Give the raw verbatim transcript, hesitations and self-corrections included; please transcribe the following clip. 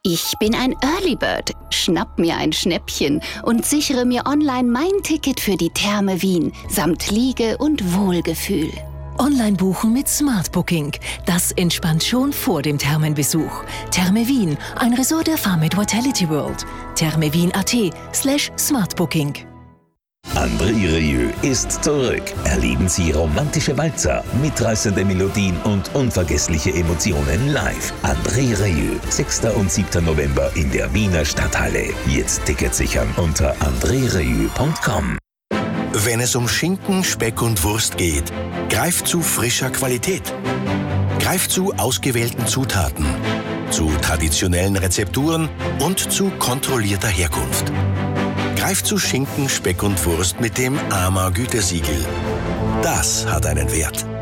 Ich bin ein Early Bird, schnapp mir ein Schnäppchen und sichere mir online mein Ticket für die Therme Wien samt Liege und Wohlgefühl. Online buchen mit Smart Booking. Das entspannt schon vor dem Thermenbesuch. Therme Wien, ein Resort der Famet Vitality World. thermewien.at slash smartbooking. André Rieu ist zurück. Erleben Sie romantische Walzer, mitreißende Melodien und unvergessliche Emotionen live. André Rieu, sechster und siebter November in der Wiener Stadthalle. Jetzt Tickets sichern unter andre rieu punkt com. Wenn es um Schinken, Speck und Wurst geht, greift zu frischer Qualität. Greift zu ausgewählten Zutaten, zu traditionellen Rezepturen und zu kontrollierter Herkunft. Greift zu Schinken, Speck und Wurst mit dem A M A Gütesiegel. Das hat einen Wert.